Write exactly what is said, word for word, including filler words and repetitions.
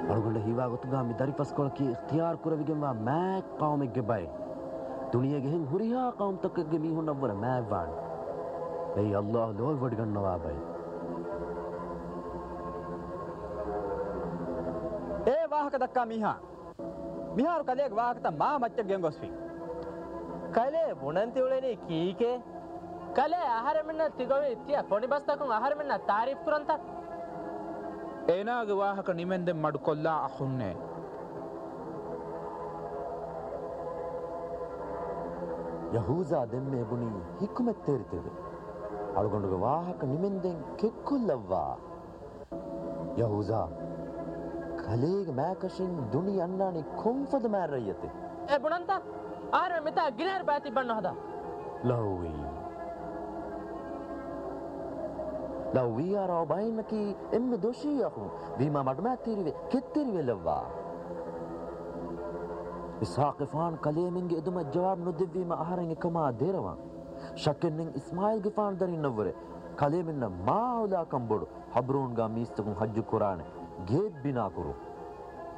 අරගොල්ල හිවා ගොතුගා මි දරිපස් කොලකී ඉක්තියාර කරවිගෙන් වා මෑ කවුමෙක්ගේ බය දුනිය ගෙහින් හුරියා කවුම් තක්කගේ මීහුන් නවර මෑ වාන් ඒ අල්ලාහ් ලෝල් වඩ ගන්නවා බයි ඒ වාහක දක්කා මීහා මිහාරු කලේක වාහකත මා මච්ච ගෙන්ගොස්ෆි කලේ බුණන්ති උලේනි කීකේ කලේ ආහාර මෙන්න තිගොවි ඉතිය පොඩි බස්තකුන් ආහාර මෙන්න තාරිෆ් කරන්ත ඒනාගේ වාහක නිමෙන්දෙන් මඩු කොල්ලා අහුන්නේ යහූසා දෙම්මේ බුණි හික්මත් තෙරිතෙද අලගොඬගේ වාහක නිමෙන්දෙන් කෙක්කොල්ලවා යහූසා කලේග මෑකෂින් දුනි අන්නානි කොම්ෆද මෑරයතේ ඒ බුණන්ත ආහාර මෙතා ගිනහර බෑති බන්න හදා ලව්වි ලව්වි ආරව බයින්නකි එම්මෙ දොෂියහු වීමා මඩ මෑතිරිවේ කෙත්තිරිවේ ලව්වා ඉස්හාක් ෆාන් කලේමින්ගේ එදුම ජවාබ් නොදෙවීම ආහාරෙන් එකමා දේරවන් ශක්කෙන්නෙන් ඉස්මායිල් ගෆාන් දරින් නවර කලේමින්න මාඋලා කම්බොඩ හබ්රූන්ගා මීස්තකුන් හජ්ජු කුරාන ගේත් බිනා කුරු